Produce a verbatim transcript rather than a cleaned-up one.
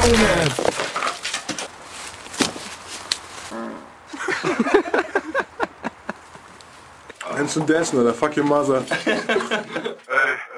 Junge! Kennst du das, oder? Fuck your mother. Ey,